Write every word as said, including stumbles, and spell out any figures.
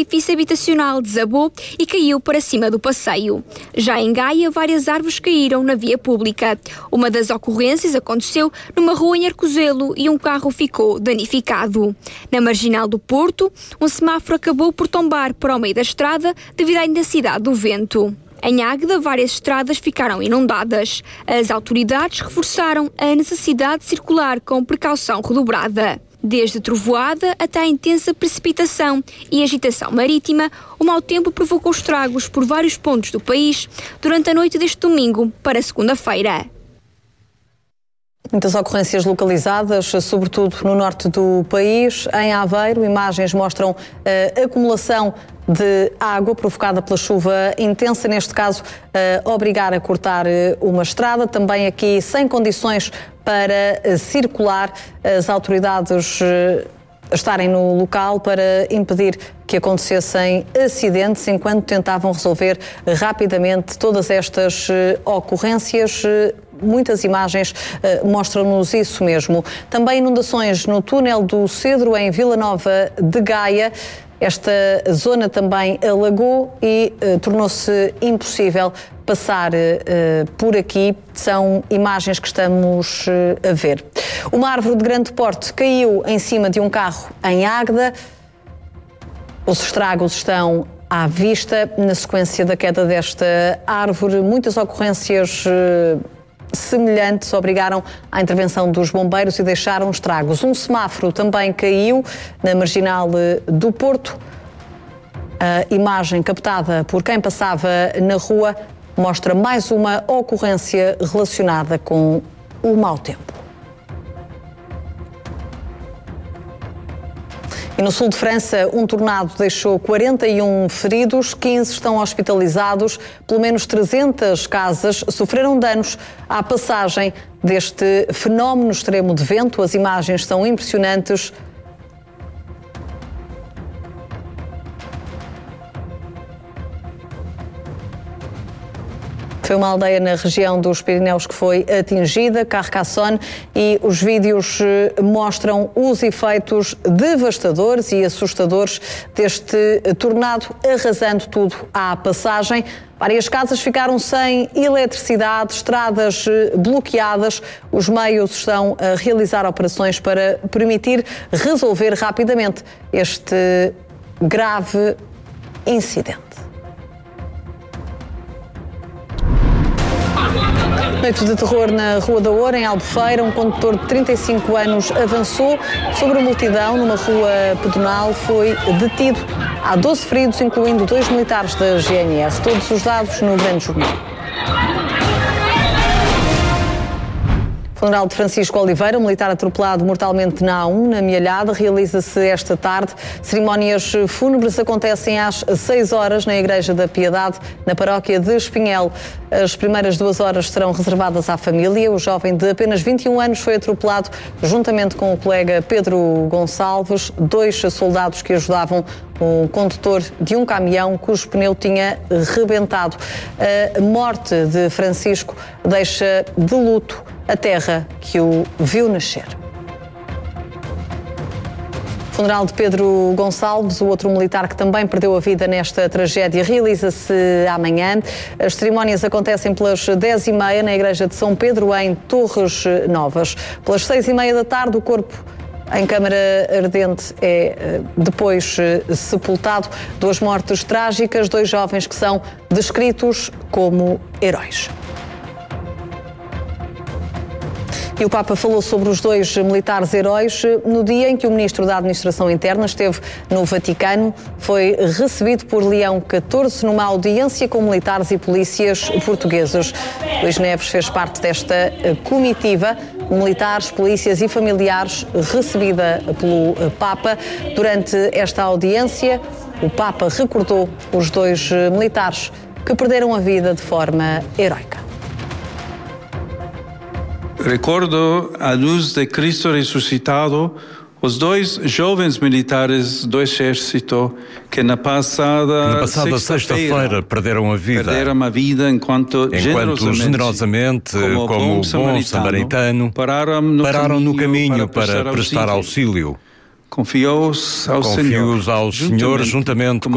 edifício habitacional desabou e caiu para cima do passeio. Já em Gaia, várias árvores caíram na via pública. Uma das ocorrências aconteceu numa rua em Arcozelo e um carro ficou danificado. Na Marginal do Porto, um semáforo acabou por tombar para o meio da estrada devido à intensidade do vento. Em Águeda, várias estradas ficaram inundadas. As autoridades reforçaram a necessidade de circular com precaução redobrada. Desde trovoada até a intensa precipitação e agitação marítima, o mau tempo provocou estragos por vários pontos do país durante a noite deste domingo para segunda-feira. Muitas ocorrências localizadas, sobretudo no norte do país. Em Aveiro, imagens mostram a acumulação de água provocada pela chuva intensa, neste caso, a obrigar a cortar uma estrada. Também aqui sem condições para circular, as autoridades estarem no local para impedir que acontecessem acidentes enquanto tentavam resolver rapidamente todas estas ocorrências. Muitas imagens uh, mostram-nos isso mesmo. Também inundações no túnel do Cedro, em Vila Nova de Gaia. Esta zona também alagou e uh, tornou-se impossível passar uh, por aqui. São imagens que estamos uh, a ver. Uma árvore de grande porte caiu em cima de um carro em Águeda. Os estragos estão à vista na sequência da queda desta árvore. Muitas ocorrências uh, semelhantes obrigaram à intervenção dos bombeiros e deixaram estragos. Um semáforo também caiu na Marginal do Porto. A imagem captada por quem passava na rua mostra mais uma ocorrência relacionada com o mau tempo. E no sul de França, um tornado deixou quarenta e um feridos, quinze estão hospitalizados, pelo menos trezentas casas sofreram danos à passagem deste fenómeno extremo de vento. As imagens são impressionantes. Foi uma aldeia na região dos Pirineus que foi atingida, Carcassonne, e os vídeos mostram os efeitos devastadores e assustadores deste tornado, arrasando tudo à passagem. Várias casas ficaram sem eletricidade, estradas bloqueadas. Os meios estão a realizar operações para permitir resolver rapidamente este grave incidente. Noite de terror na Rua da Oura, em Albufeira. Um condutor de trinta e cinco anos avançou sobre a multidão numa rua pedonal. Foi detido. Há doze feridos, incluindo dois militares da G N R. Todos os dados no Grande Jornal. Funeral de Francisco Oliveira, um militar atropelado mortalmente na A um, na Mialhada, realiza-se esta tarde. Cerimónias fúnebres acontecem às seis horas na Igreja da Piedade, na paróquia de Espinhel. As primeiras duas horas serão reservadas à família. O jovem de apenas vinte e um anos foi atropelado juntamente com o colega Pedro Gonçalves, dois soldados que ajudavam um condutor de um caminhão cujo pneu tinha rebentado. A morte de Francisco deixa de luto a terra que o viu nascer. Funeral de Pedro Gonçalves, o outro militar que também perdeu a vida nesta tragédia, realiza-se amanhã. As cerimónias acontecem pelas dez e meia na Igreja de São Pedro, em Torres Novas. Pelas seis e meia da tarde, o corpo em câmara ardente é depois sepultado. Duas mortes trágicas, dois jovens que são descritos como heróis. E o Papa falou sobre os dois militares heróis no dia em que o Ministro da Administração Interna esteve no Vaticano. Foi recebido por Leão catorze numa audiência com militares e polícias portugueses. Luís Neves fez parte desta comitiva, militares, polícias e familiares, recebida pelo Papa. Durante esta audiência, o Papa recordou os dois militares que perderam a vida de forma heroica. Recordo, à luz de Cristo ressuscitado, os dois jovens militares do Exército que na passada, na passada sexta-feira perderam a vida, perderam a vida enquanto, enquanto generosamente, como, como bom samaritano, samaritano pararam no pararam caminho, no caminho para, para prestar auxílio. Confiou-os ao Confiou-os ao Senhor, juntamente, juntamente com